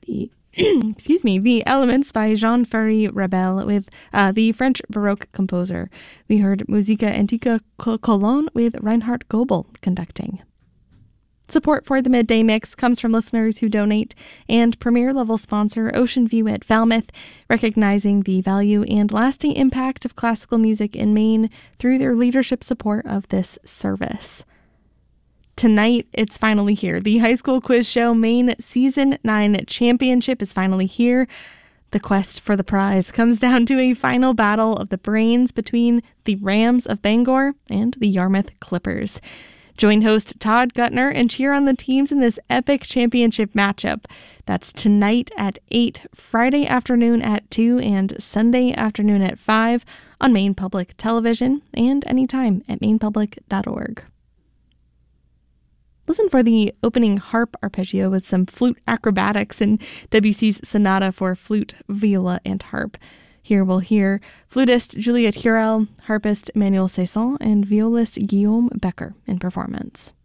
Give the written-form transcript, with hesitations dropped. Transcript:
The The Elements by Jean-Ferry Rabel with the French Baroque composer. We heard Musica Antica Cologne with Reinhard Goebel conducting. Support for the Midday Mix comes from listeners who donate and premier-level sponsor Ocean View at Falmouth, recognizing the value and lasting impact of classical music in Maine through their leadership support of this service. Tonight, it's finally here. The High School Quiz Show Maine Season 9 Championship is finally here. The quest for the prize comes down to a final battle of the brains between the Rams of Bangor and the Yarmouth Clippers. Join host Todd Gutner and cheer on the teams in this epic championship matchup. That's tonight at 8, Friday afternoon at 2, and Sunday afternoon at 5 on Maine Public Television and anytime at mainepublic.org. Listen for the opening harp arpeggio with some flute acrobatics in Debussy's Sonata for Flute, Viola, and Harp. Here we'll hear flutist Juliette Hurel, harpist Emmanuel Cesson, and violist Guillaume Becker in performance.